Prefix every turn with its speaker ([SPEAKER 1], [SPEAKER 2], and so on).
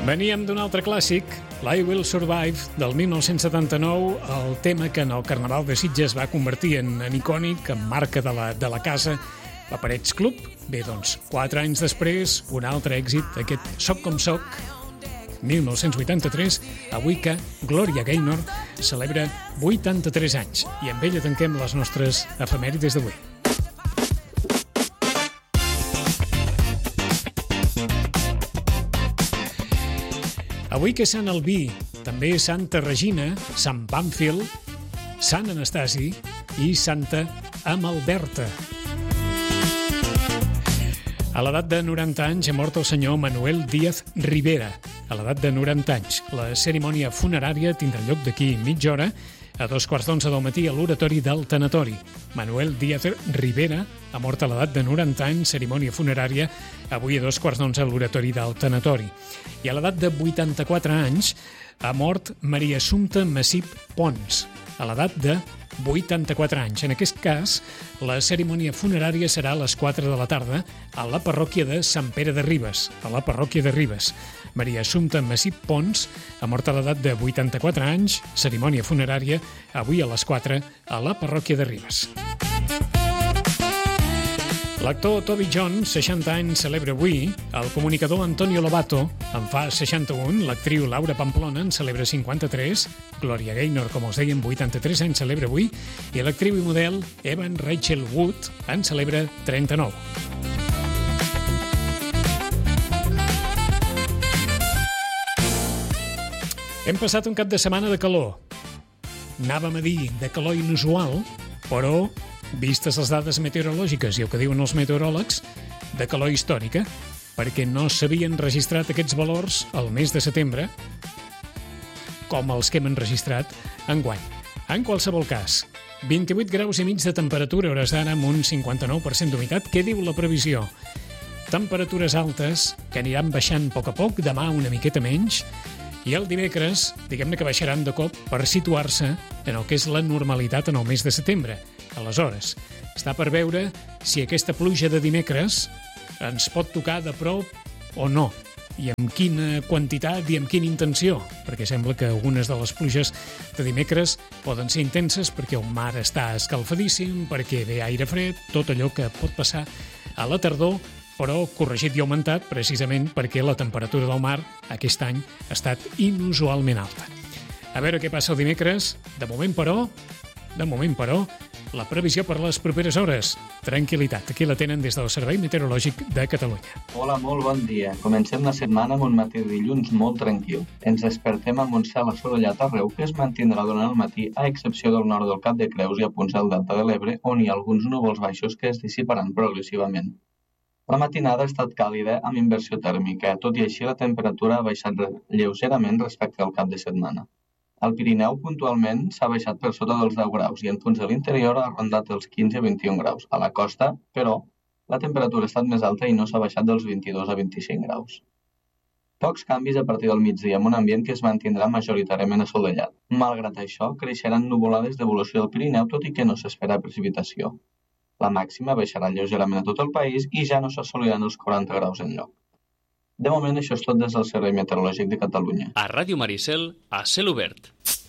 [SPEAKER 1] Veníem d'un altre clàssic, l'I Will Survive, del 1979, el tema que en el Carnaval de Sitges va convertir en icònic, en marca de la casa, la Parets Club. Bé, doncs, 4 anys després, un altre èxit, aquest Soc com soc, 1983, avui que Gloria Gaynor celebra 83 anys. I amb ella tanquem les nostres efemèrides d'avui. Avui que és Sant Albí, també Santa Regina, Sant Pàmfil, Sant Anastasi i Santa Amalberta. A l'edat de 90 anys ha mort el senyor Manuel Díaz Rivera. A l'edat de 90 anys. La cerimònia funerària tindrà lloc d'aquí mitja hora a 11:15 del matí a l'oratori del tanatori. Manuel Díaz Rivera ha mort a l'edat de 90 anys, cerimònia funerària avui a 11:15 a l'oratori del tanatori. I a l'edat de 84 anys ha mort Maria Assumpta Massip Pons, a l'edat de 84 anys. En aquest cas, la cerimònia funerària serà a les 4 de la tarda a la parròquia de Sant Pere de Ribes, Maria Assumpta Massip Pons ha mort a l'edat de 84 anys, cerimònia funerària avui a les 4 a la parròquia de Ribes. L'actor Toby Jones, 60 anys, celebra avui. El comunicador Antonio Lobato en fa 61. L'actriu Laura Pamplona en celebra 53. Gloria Gaynor, com us dèiem, 83 anys, celebra avui. I l'actriu i model Evan Rachel Wood en celebra 39. Hem passat un cap de setmana de calor. Anàvem a dir de calor inusual, però vistes les dades meteorològiques i el que diuen els meteoròlegs, de calor històrica, perquè no s'havien registrat aquests valors al mes de setembre com els que hem enregistrat enguany. En qualsevol cas, 28 graus i mig de temperatura a hores d'ara amb un 59% d'humitat. Què diu la previsió? Temperatures altes que aniran baixant a poc, demà una miqueta menys, i el dimecres, diguem-ne que baixaran de cop per situar-se en el que és la normalitat en el mes de setembre. Aleshores, està per veure si aquesta pluja de dimecres ens pot tocar de prop o no, i amb quina quantitat i amb quina intenció, perquè sembla que algunes de les pluges de dimecres poden ser intenses perquè el mar està escalfadíssim, perquè ve aire fred, tot allò que pot passar a la tardor, però corregit i augmentat precisament perquè la temperatura del mar aquest any ha estat inusualment alta. A veure què passa el dimecres. De moment, però, la previsió per les properes hores. Tranquil·litat, aquí la tenen des del Servei Meteorològic de Catalunya.
[SPEAKER 2] Hola, molt bon dia. Comencem la setmana amb un matí de dilluns molt tranquil. Ens despertem amb un cel assolellat arreu que es mantindrà durant el matí, a excepció del nord del Cap de Creus i a punts del Delta de l'Ebre, on hi ha alguns núvols baixos que es dissiparan progressivament. La matinada ha estat càlida amb inversió tèrmica, tot i així la temperatura ha baixat lleugerament respecte al cap de setmana. Al Pirineu, puntualment, s'ha baixat per sota dels 10 graus i en punts de l'interior ha rondat els 15-21 graus. A la costa, però, la temperatura ha estat més alta i no s'ha baixat dels 22 a 25 graus. Pocs canvis a partir del migdia amb un ambient que es mantindrà majoritàriament assolellat. Malgrat això, creixeran nuvolades d'evolució del Pirineu, tot i que no s'espera precipitació. La màxima baixarà lleugerament a tot el país i ja no s'assoliran els 40 graus enlloc. De moment, això és tot des del Servei Meteorològic de Catalunya.
[SPEAKER 3] A Ràdio Maricel, a cel obert.